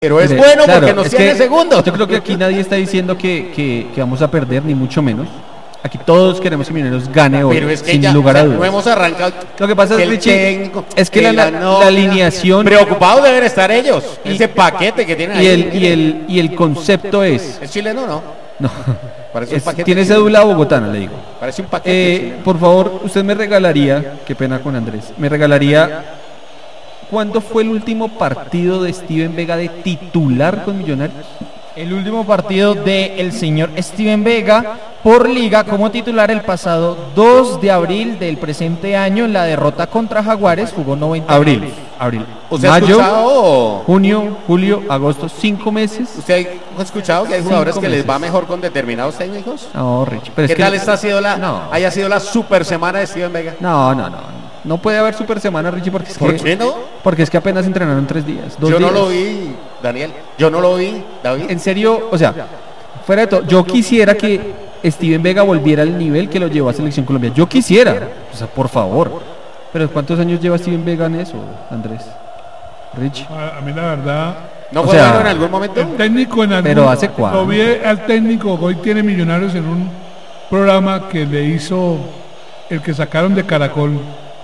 Pero es bueno claro, porque nos tiene segundos. Yo creo que aquí nadie está diciendo que vamos a perder, ni mucho menos. Aquí todos queremos que Millonarios gane hoy, Pero es que sin ya, lugar a dudas. no hemos arrancado. Lo que pasa es, Richie, es que la alineación... Preocupados deben estar ellos. Ese paquete que tienen ahí. Y el concepto es... ¿Es chileno o no? No. Parece un paquete tiene chileno. cédula bogotana, le digo. Parece un paquete. Por favor, usted me regalaría, qué pena con Andrés, me regalaría... ¿Cuándo fue el último partido de Steven Vega de titular con Millonarios? El último partido del señor Steven Vega por liga como titular el pasado 2 de abril del presente año en la derrota contra Jaguares, jugó 90 Abril. ¿Usted ha Mayo, escuchado? junio, julio, agosto, 5 meses. ¿Usted ha escuchado que hay jugadores que les meses. va mejor con determinados técnicos? No, Rich, pero ¿Qué es que tal esta ha sido No. haya sido la super semana de Steven Vega? No puede haber super semana, Richie, porque es ¿Por que, qué no? porque es que apenas entrenaron 3 días. Yo no lo vi, Daniel. Yo no lo vi, David. En serio, o sea, fuera de todo, yo quisiera que Steven Vega volviera al nivel que lo llevó a Selección Colombia. Yo quisiera, o sea, por favor. Pero ¿cuántos años lleva Steven Vega en eso, Andrés? Rich. A mí la verdad... ¿No o fue sea, bueno en algún momento? El técnico en algún... Pero ¿hace cuándo? Lo vi al técnico, hoy tiene Millonarios en un programa que le hizo el que sacaron de Caracol.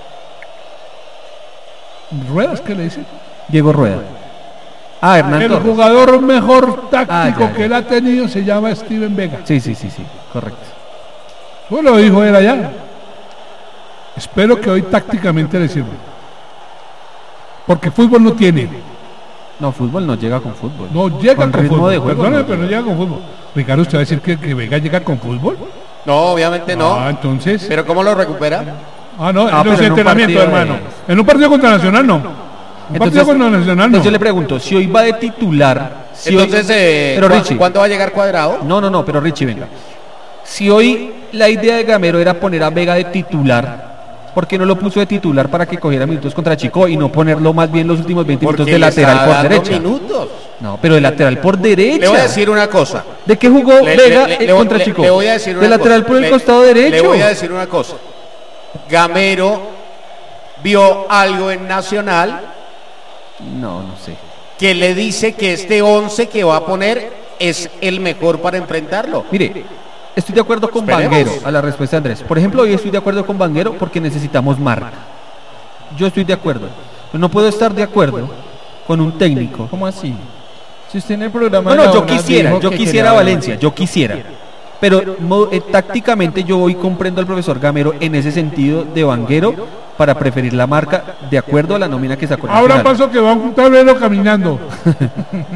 Ruedas, ¿qué le dice? Diego Rueda. Hernán El Torres. jugador mejor táctico ya. que él ha tenido se llama Steven Vega. Sí, correcto. Eso lo dijo él allá. Espero que hoy tácticamente le sirva. Porque fútbol no tiene. No, fútbol no llega con fútbol. No llega con ritmo fútbol. de juego. Perdóname, pero no llega con fútbol. Ricardo, ¿usted va a decir que Vega llega con fútbol? No, obviamente no. Ah, entonces. ¿Pero cómo lo recupera? No, pero es en un entrenamiento, partido hermano. de- En un partido contra Nacional no. Un partido contra Nacional no. Entonces yo le pregunto, si hoy va de titular, si Entonces, pero Richie, ¿cuándo va a llegar Cuadrado? no, pero Richie, venga. Si hoy la idea de Gamero era poner a Vega de titular, ¿por qué no lo puso de titular para que cogiera minutos contra Chico y no ponerlo más bien los últimos 20 minutos Porque de le lateral está por dando derecha? minutos. No, pero de lateral por derecha. Le voy a decir una cosa. ¿De qué jugó Vega le- contra le- Chico? le voy a decir una de lateral cosa. por el Le- costado derecho. Le voy a decir una cosa. Gamero vio algo en Nacional No sé. que le dice que este 11 que va a poner es el mejor para enfrentarlo. Mire, estoy de acuerdo con Esperemos. Vanguero a la respuesta de Andrés. Por ejemplo, hoy estoy de acuerdo con Vanguero porque necesitamos marca. Yo estoy de acuerdo. Pero no puedo estar de acuerdo con un técnico. ¿Cómo así? Si usted en el programa... No, de la yo UNAS quisiera dijo que quería Valencia, yo quisiera. Pero tácticamente yo hoy comprendo al profesor Gamero en ese sentido de Vanguero para preferir la marca de acuerdo a la nómina que sacó Ahora Nacional. paso que va a un tablero caminando.